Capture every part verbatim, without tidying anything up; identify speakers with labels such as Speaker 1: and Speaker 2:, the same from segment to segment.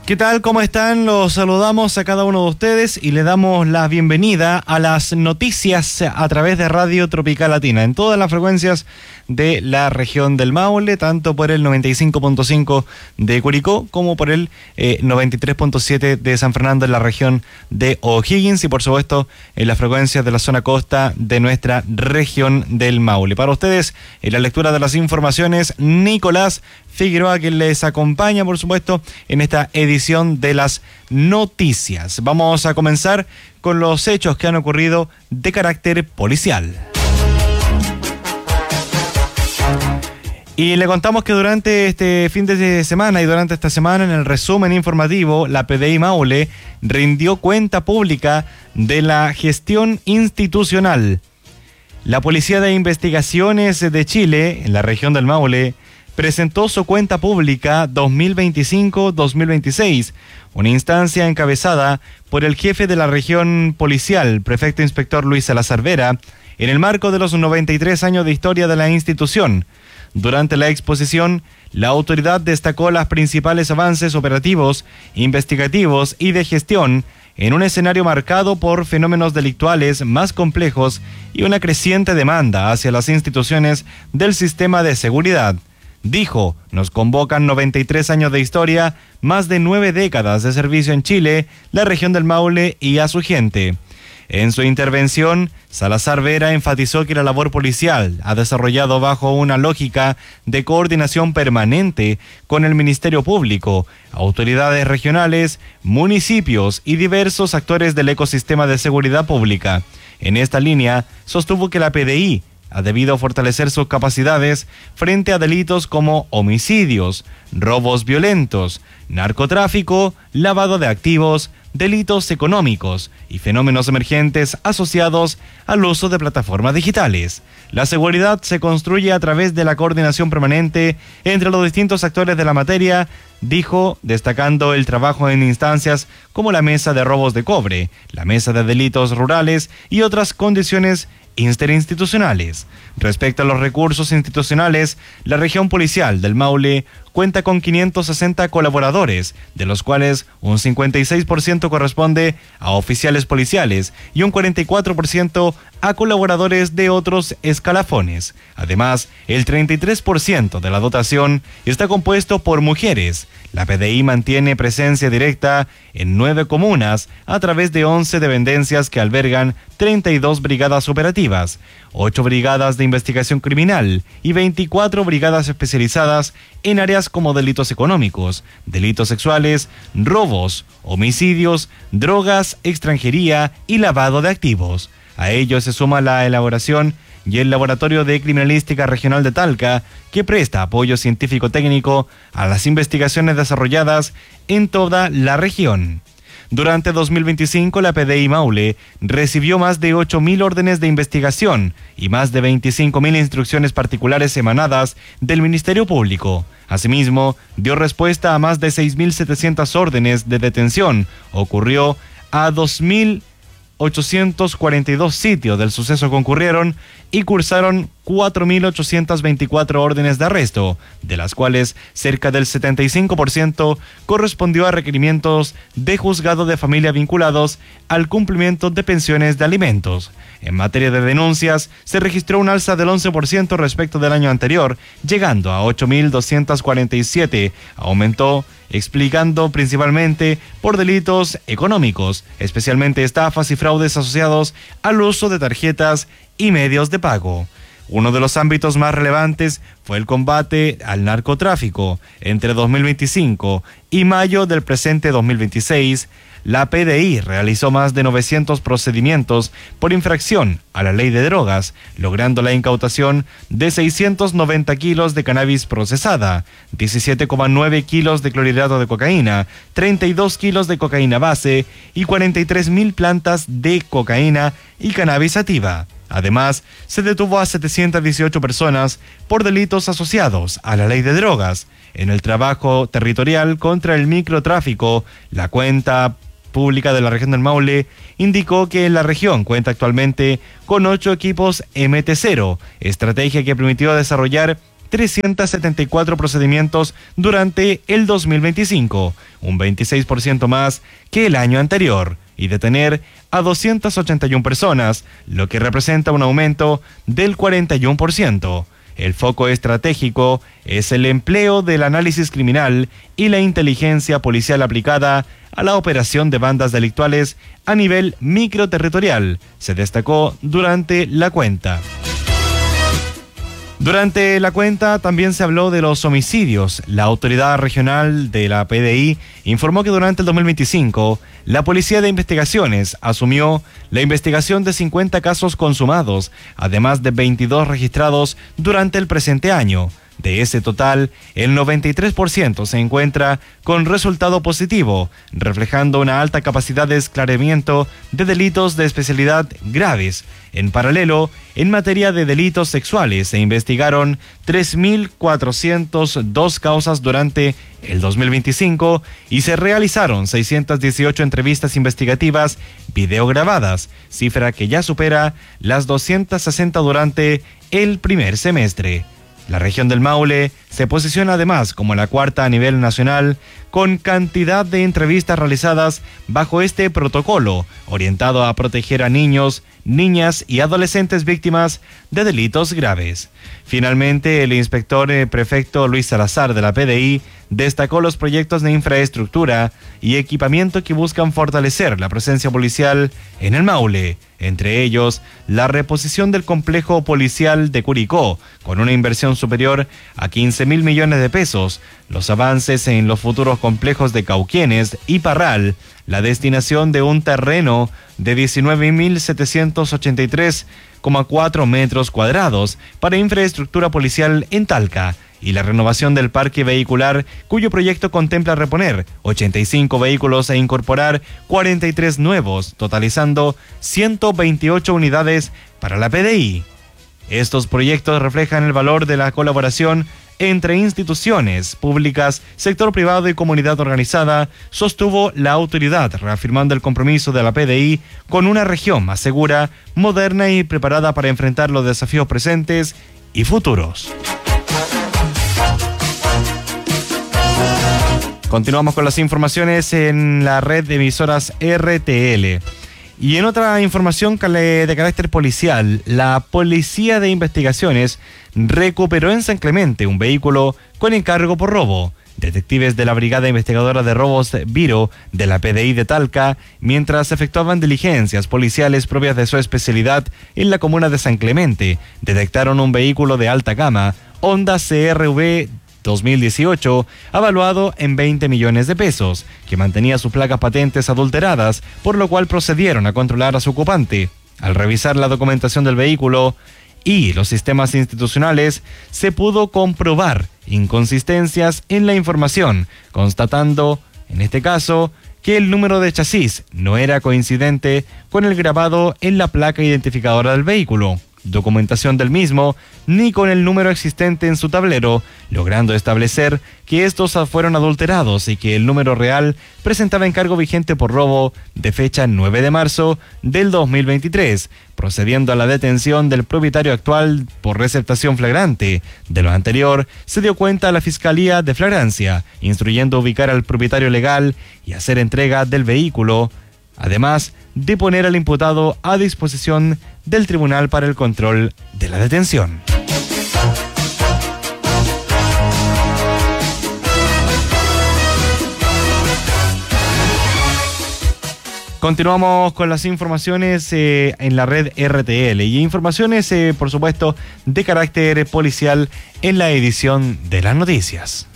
Speaker 1: ¿Qué tal? ¿Cómo están? Los saludamos a cada uno de ustedes y le damos la bienvenida a las noticias a través de Radio Tropical Latina en todas las frecuencias de la región del Maule, tanto por el noventa y cinco punto cinco de Curicó como por el eh, noventa y tres punto siete de San Fernando en la región de O'Higgins y por supuesto en las frecuencias de la zona costa de nuestra región del Maule. Para ustedes, en la lectura de las informaciones, Nicolás Figueroa, quien les acompaña, por supuesto, en esta edición de las noticias. Vamos a comenzar con los hechos que han ocurrido de carácter policial. Y le contamos que durante este fin de semana y durante esta semana, en el resumen informativo, la P D I Maule rindió cuenta pública de la gestión institucional. La Policía de Investigaciones de Chile, en la región del Maule, presentó su cuenta pública dos mil veinticinco dos mil veintiséis, una instancia encabezada por el jefe de la región policial, prefecto inspector Luis Salazar Vera, en el marco de los noventa y tres años de historia de la institución. Durante la exposición, la autoridad destacó los principales avances operativos, investigativos y de gestión en un escenario marcado por fenómenos delictuales más complejos y una creciente demanda hacia las instituciones del sistema de seguridad. Dijo, nos convocan noventa y tres años de historia, más de nueve décadas de servicio en Chile, la región del Maule y a su gente. En su intervención, Salazar Vera enfatizó que la labor policial ha desarrollado bajo una lógica de coordinación permanente con el Ministerio Público, autoridades regionales, municipios y diversos actores del ecosistema de seguridad pública. En esta línea, sostuvo que la P D I ha debido fortalecer sus capacidades frente a delitos como homicidios, robos violentos, narcotráfico, lavado de activos, delitos económicos y fenómenos emergentes asociados al uso de plataformas digitales. La seguridad se construye a través de la coordinación permanente entre los distintos actores de la materia, dijo, destacando el trabajo en instancias como la Mesa de Robos de Cobre, la Mesa de Delitos Rurales y otras condiciones interinstitucionales. Respecto a los recursos institucionales, la región policial del Maule cuenta con quinientos sesenta colaboradores, de los cuales un cincuenta y seis por ciento corresponde a oficiales policiales y un cuarenta y cuatro por ciento a colaboradores de otros escalafones. Además, el treinta y tres por ciento de la dotación está compuesto por mujeres. La P D I mantiene presencia directa en nueve comunas a través de once dependencias que albergan treinta y dos brigadas operativas, ocho brigadas de investigación criminal y veinticuatro brigadas especializadas en áreas como delitos económicos, delitos sexuales, robos, homicidios, drogas, extranjería y lavado de activos. A ello se suma la elaboración y el Laboratorio de Criminalística Regional de Talca, que presta apoyo científico-técnico a las investigaciones desarrolladas en toda la región. Durante dos mil veinticinco, la P D I Maule recibió más de ocho mil órdenes de investigación y más de veinticinco mil instrucciones particulares emanadas del Ministerio Público. Asimismo, dio respuesta a más de seis mil setecientas órdenes de detención. Ocurrió a dos mil ochocientos cuarenta y dos sitios del suceso concurrieron y cursaron cuatro mil ochocientas veinticuatro órdenes de arresto, de las cuales cerca del setenta y cinco por ciento correspondió a requerimientos de juzgado de familia vinculados al cumplimiento de pensiones de alimentos. En materia de denuncias, se registró un alza del once por ciento respecto del año anterior, llegando a ocho mil doscientas cuarenta y siete. Aumentó, explicando principalmente por delitos económicos, especialmente estafas y fraudes asociados al uso de tarjetas y medios de pago. Uno de los ámbitos más relevantes fue el combate al narcotráfico. Entre dos mil veinticinco y mayo del presente dos mil veintiséis, la P D I realizó más de novecientos procedimientos por infracción a la ley de drogas, logrando la incautación de seiscientos noventa kilos de cannabis procesada, diecisiete coma nueve kilos de clorhidrato de cocaína, treinta y dos kilos de cocaína base y cuarenta y tres mil plantas de cocaína y cannabis sativa. Además, se detuvo a setecientas dieciocho personas por delitos asociados a la ley de drogas. En el trabajo territorial contra el microtráfico, la cuenta pública de la región del Maule indicó que la región cuenta actualmente con ocho equipos M T cero, estrategia que permitió desarrollar trescientos setenta y cuatro procedimientos durante el dos mil veinticinco, un veintiséis por ciento más que el año anterior, y detener a doscientas ochenta y una personas, lo que representa un aumento del cuarenta y uno por ciento. El foco estratégico es el empleo del análisis criminal y la inteligencia policial aplicada a la operación de bandas delictuales a nivel microterritorial, se destacó durante la cuenta. Durante la cuenta también se habló de los homicidios. La autoridad regional de la P D I informó que durante el dos mil veinticinco, la Policía de Investigaciones asumió la investigación de cincuenta casos consumados, además de veintidós registrados durante el presente año. De ese total, el noventa y tres por ciento se encuentra con resultado positivo, reflejando una alta capacidad de esclarecimiento de delitos de especialidad graves. En paralelo, en materia de delitos sexuales, se investigaron tres mil cuatrocientas dos causas durante el dos mil veinticinco y se realizaron seiscientas dieciocho entrevistas investigativas videograbadas, cifra que ya supera las doscientas sesenta durante el primer semestre. La región del Maule se posiciona además como la cuarta a nivel nacional con cantidad de entrevistas realizadas bajo este protocolo, orientado a proteger a niños, niñas y adolescentes víctimas de delitos graves. Finalmente, el inspector eh, prefecto Luis Salazar de la P D I destacó los proyectos de infraestructura y equipamiento que buscan fortalecer la presencia policial en el Maule, entre ellos la reposición del complejo policial de Curicó, con una inversión superior a quince mil millones de pesos, los avances en los futuros complejos de Cauquienes y Parral, la destinación de un terreno de diecinueve mil setecientos ochenta y tres coma cuatro metros cuadrados para infraestructura policial en Talca, y la renovación del parque vehicular, cuyo proyecto contempla reponer ochenta y cinco vehículos e incorporar cuarenta y tres nuevos, totalizando ciento veintiocho unidades para la P D I. Estos proyectos reflejan el valor de la colaboración entre instituciones públicas, sector privado y comunidad organizada, sostuvo la autoridad, reafirmando el compromiso de la P D I con una región más segura, moderna y preparada para enfrentar los desafíos presentes y futuros. Continuamos con las informaciones en la red de emisoras R T L. Y en otra información de carácter policial, la Policía de Investigaciones recuperó en San Clemente un vehículo con encargo por robo. Detectives de la Brigada Investigadora de Robos Viro de la P D I de Talca, mientras efectuaban diligencias policiales propias de su especialidad en la comuna de San Clemente, detectaron un vehículo de alta gama, Honda C R V dos mil dieciocho, avaluado en veinte millones de pesos, que mantenía sus placas patentes adulteradas, por lo cual procedieron a controlar a su ocupante. Al revisar la documentación del vehículo y los sistemas institucionales, se pudo comprobar inconsistencias en la información, constatando, en este caso, que el número de chasis no era coincidente con el grabado en la placa identificadora del vehículo, documentación del mismo, ni con el número existente en su tablero, logrando establecer que estos fueron adulterados y que el número real presentaba encargo vigente por robo de fecha nueve de marzo del dos mil veintitrés, procediendo a la detención del propietario actual por receptación flagrante. De lo anterior, se dio cuenta a la Fiscalía de Flagrancia, instruyendo ubicar al propietario legal y hacer entrega del vehículo, además de poner al imputado a disposición del tribunal para el control de la detención. Continuamos con las informaciones eh, en la red R T L y informaciones, eh, por supuesto, de carácter policial en la edición de las noticias.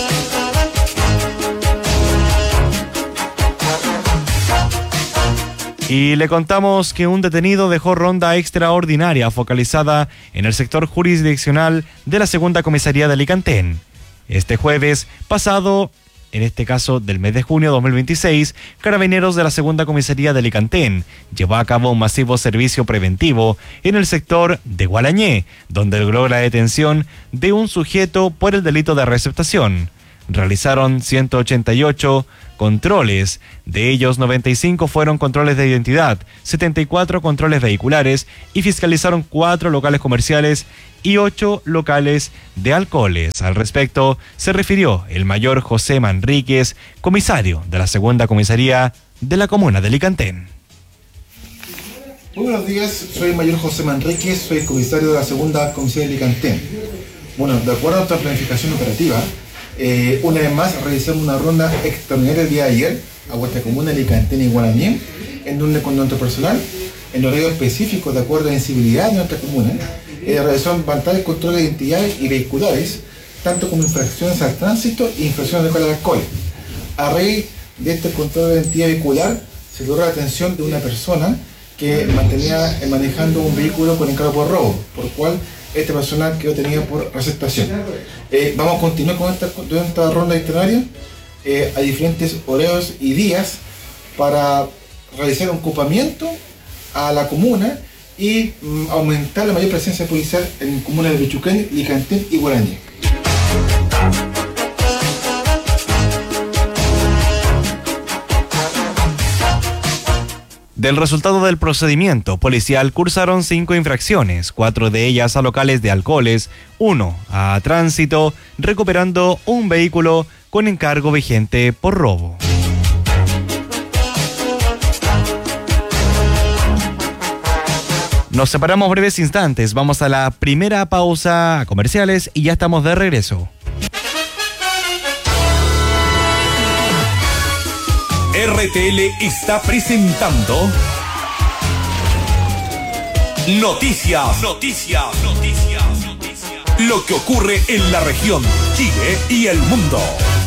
Speaker 1: Y le contamos que un detenido dejó ronda extraordinaria focalizada en el sector jurisdiccional de la segunda comisaría de Alicantén. Este jueves pasado, en este caso del mes de junio de dos mil veintiséis, carabineros de la segunda comisaría de Alicantén llevó a cabo un masivo servicio preventivo en el sector de Gualañé, donde logró la detención de un sujeto por el delito de receptación. realizaron ciento ochenta y ocho controles. De ellos, noventa y cinco fueron controles de identidad, setenta y cuatro controles vehiculares y fiscalizaron cuatro locales comerciales y ocho locales de alcoholes. Al respecto, se refirió el mayor José Manríquez, comisario de la segunda comisaría de la comuna de Licantén.
Speaker 2: Muy buenos días, soy el mayor José Manríquez, soy el comisario de la segunda comisaría de Licantén. Bueno, de acuerdo a nuestra planificación operativa, eh, una vez más realizamos una ronda extraordinaria el día de ayer a vuestra comuna de Licantén y Guaraní, en donde con nuestro personal, en horario específico de acuerdo a la sensibilidad de nuestra comuna, eh, realizaron bastantes controles de identidades y vehiculares, tanto como infracciones al tránsito e infracciones de alcohol. A raíz de este control de identidad vehicular, se logró la detención de una persona que mantenía manejando un vehículo con encargo por robo, por lo cual esta persona quedó detenida por receptación. Eh, vamos a continuar con esta, con esta ronda extraordinaria eh, a diferentes horarios y días para realizar un ocupamiento a la comuna y mm, aumentar la mayor presencia policial en comunas de Pichuquén, Licantén y Guaraní.
Speaker 1: Del resultado del procedimiento policial cursaron cinco infracciones, cuatro de ellas a locales de alcoholes, uno a tránsito, recuperando un vehículo con encargo vigente por robo. Nos separamos breves instantes, vamos a la primera pausa a comerciales y ya estamos de regreso.
Speaker 3: R T L está presentando Noticias, Noticias, Noticias, Noticias. Lo que ocurre en la región, Chile y el mundo.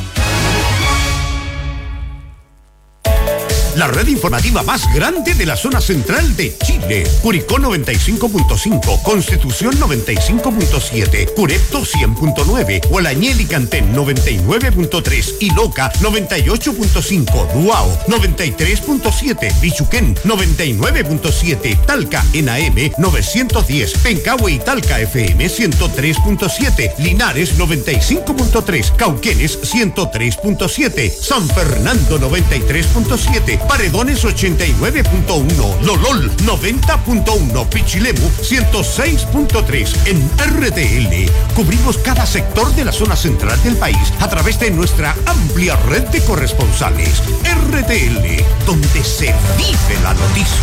Speaker 3: La red informativa más grande de la zona central de Chile. Curicó noventa y cinco punto cinco, Constitución noventa y cinco punto siete, Curepto cien punto nueve, Gualañé Licantén noventa y nueve punto tres y Loca noventa y ocho punto cinco, Duao noventa y tres punto siete, Pichuquén noventa y nueve punto siete, Talca en A M novecientos diez, Pencahue y Talca F M ciento tres punto siete, Linares noventa y cinco punto tres, Cauquenes ciento tres punto siete, San Fernando noventa y tres punto siete, Paredones ochenta y nueve punto uno, Lolol noventa punto uno, Pichilemu ciento seis punto tres. En R T L cubrimos cada sector de la zona central del país a través de nuestra amplia red de corresponsales. R T L, donde se vive la noticia.